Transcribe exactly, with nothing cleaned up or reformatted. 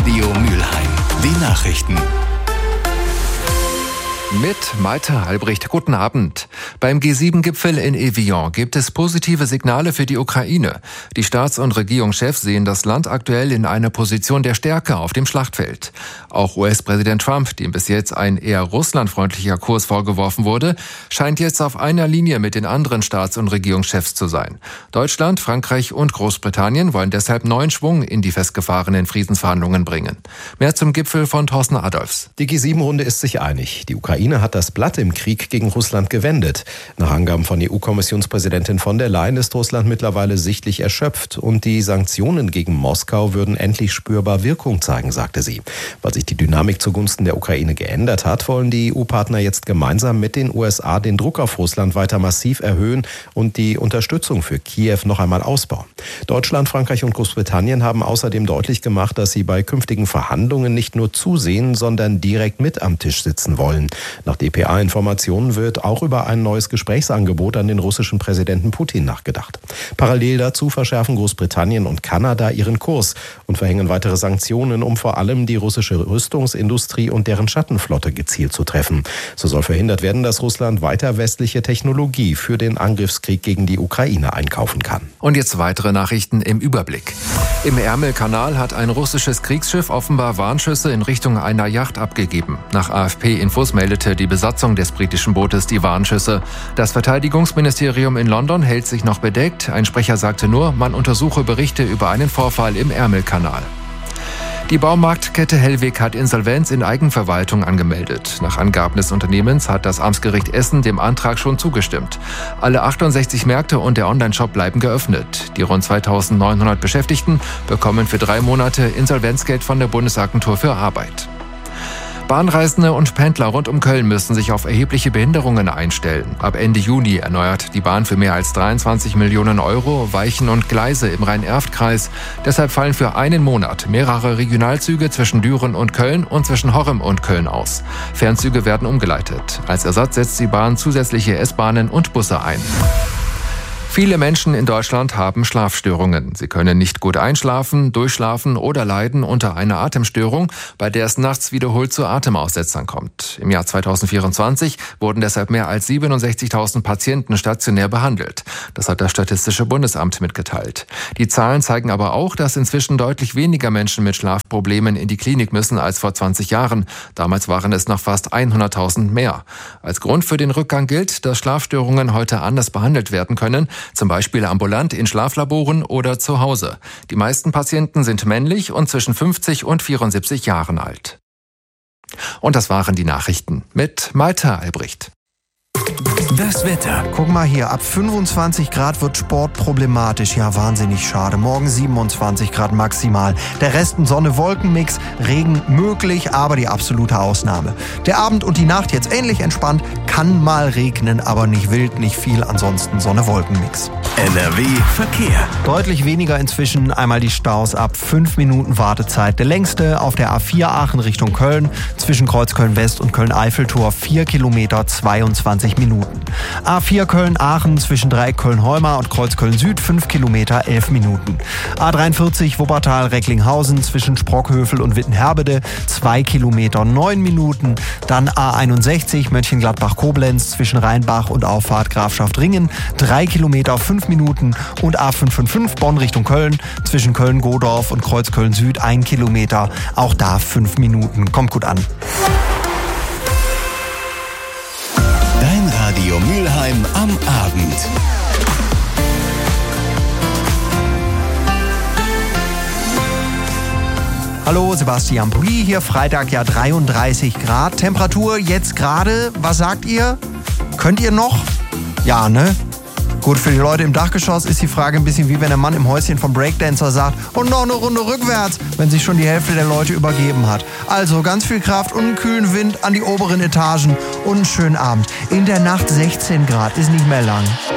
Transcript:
Radio Mülheim. Die Nachrichten. Mit Malte Albrecht. Guten Abend. Beim G sieben Gipfel in Evian gibt es positive Signale für die Ukraine. Die Staats- und Regierungschefs sehen das Land aktuell in einer Position der Stärke auf dem Schlachtfeld. Auch U S-Präsident Trump, dem bis jetzt ein eher russlandfreundlicher Kurs vorgeworfen wurde, scheint jetzt auf einer Linie mit den anderen Staats- und Regierungschefs zu sein. Deutschland, Frankreich und Großbritannien wollen deshalb neuen Schwung in die festgefahrenen Friedensverhandlungen bringen. Mehr zum Gipfel von Thorsten Adolfs. Die G sieben Runde ist sich einig. Die Ukraine hat das Blatt im Krieg gegen Russland gewendet. Nach Angaben von E U-Kommissionspräsidentin von der Leyen ist Russland mittlerweile sichtlich erschöpft und die Sanktionen gegen Moskau würden endlich spürbar Wirkung zeigen, sagte sie. Weil sich die Dynamik zugunsten der Ukraine geändert hat, wollen die E U-Partner jetzt gemeinsam mit den U S A den Druck auf Russland weiter massiv erhöhen und die Unterstützung für Kiew noch einmal ausbauen. Deutschland, Frankreich und Großbritannien haben außerdem deutlich gemacht, dass sie bei künftigen Verhandlungen nicht nur zusehen, sondern direkt mit am Tisch sitzen wollen. Nach D P A-Informationen wird auch über ein neues Gesprächsangebot an den russischen Präsidenten Putin nachgedacht. Parallel dazu verschärfen Großbritannien und Kanada ihren Kurs und verhängen weitere Sanktionen, um vor allem die russische Rüstungsindustrie und deren Schattenflotte gezielt zu treffen. So soll verhindert werden, dass Russland weiter westliche Technologie für den Angriffskrieg gegen die Ukraine einkaufen kann. Und jetzt weitere Nachrichten im Überblick. Im Ärmelkanal hat ein russisches Kriegsschiff offenbar Warnschüsse in Richtung einer Yacht abgegeben. Nach A F P-Infos meldete die Besatzung des britischen Bootes die Warnschüsse. Das Verteidigungsministerium in London hält sich noch bedeckt. Ein Sprecher sagte nur, man untersuche Berichte über einen Vorfall im Ärmelkanal. Die Baumarktkette Hellweg hat Insolvenz in Eigenverwaltung angemeldet. Nach Angaben des Unternehmens hat das Amtsgericht Essen dem Antrag schon zugestimmt. Alle achtundsechzig Märkte und der Onlineshop bleiben geöffnet. Die rund zweitausendneunhundert Beschäftigten bekommen für drei Monate Insolvenzgeld von der Bundesagentur für Arbeit. Bahnreisende und Pendler rund um Köln müssen sich auf erhebliche Behinderungen einstellen. Ab Ende Juni erneuert die Bahn für mehr als dreiundzwanzig Millionen Euro Weichen und Gleise im Rhein-Erft-Kreis. Deshalb fallen für einen Monat mehrere Regionalzüge zwischen Düren und Köln und zwischen Horrem und Köln aus. Fernzüge werden umgeleitet. Als Ersatz setzt die Bahn zusätzliche S-Bahnen und Busse ein. Viele Menschen in Deutschland haben Schlafstörungen. Sie können nicht gut einschlafen, durchschlafen oder leiden unter einer Atemstörung, bei der es nachts wiederholt zu Atemaussetzern kommt. Im Jahr zweitausendvierundzwanzig wurden deshalb mehr als siebenundsechzigtausend Patienten stationär behandelt. Das hat das Statistische Bundesamt mitgeteilt. Die Zahlen zeigen aber auch, dass inzwischen deutlich weniger Menschen mit Schlafproblemen in die Klinik müssen als vor zwanzig Jahren. Damals waren es noch fast hunderttausend mehr. Als Grund für den Rückgang gilt, dass Schlafstörungen heute anders behandelt werden können, zum Beispiel ambulant in Schlaflaboren oder zu Hause. Die meisten Patienten sind männlich und zwischen fünfzig und vierundsiebzig Jahren alt. Und das waren die Nachrichten mit Malte Albrecht. Das Wetter. Guck mal hier, ab fünfundzwanzig Grad wird Sport problematisch. Ja, wahnsinnig schade. Morgen siebenundzwanzig Grad maximal. Der Rest ein Sonne-Wolken-Mix, Regen möglich, aber die absolute Ausnahme. Der Abend und die Nacht jetzt ähnlich entspannt, kann mal regnen, aber nicht wild, nicht viel. Ansonsten Sonne-Wolken-Mix. N R W Verkehr. Deutlich weniger inzwischen. Einmal die Staus ab fünf Minuten Wartezeit. Der längste auf der A vier Aachen Richtung Köln. Zwischen Kreuzköln-West und Köln-Eiffeltor vier Kilometer zweiundzwanzig Minuten. A vier Köln-Aachen zwischen Dreieck Köln-Holmer und Kreuz Köln-Süd fünf Kilometer elf Minuten. A dreiundvierzig Wuppertal-Recklinghausen zwischen Sprockhövel und Wittenherbede zwei Kilometer neun Minuten. Dann A einundsechzig Mönchengladbach-Koblenz zwischen Rheinbach und Auffahrt Grafschaft-Ringen drei Kilometer fünf Minuten. Und A fünfhundertfünfundfünfzig Bonn Richtung Köln zwischen Köln-Godorf und Kreuz Köln-Süd ein Kilometer. Auch da fünf Minuten. Kommt gut an. Dein Radio Mülheim am Abend. Hallo, Sebastian Brie hier, Freitag ja dreiunddreißig Grad. Temperatur jetzt gerade, was sagt ihr? Könnt ihr noch? Ja, ne? Gut, für die Leute im Dachgeschoss ist die Frage ein bisschen wie wenn der Mann im Häuschen vom Breakdancer sagt, und noch eine Runde rückwärts, wenn sich schon die Hälfte der Leute übergeben hat. Also ganz viel Kraft und einen kühlen Wind an die oberen Etagen und einen schönen Abend. In der Nacht sechzehn Grad, ist nicht mehr lang.